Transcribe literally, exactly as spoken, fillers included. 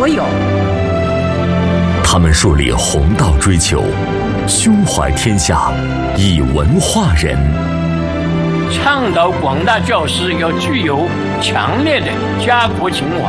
所有。 他们树立弘道追求，胸怀天下，以文化人， 倡导广大教师要具有强烈的家国情怀，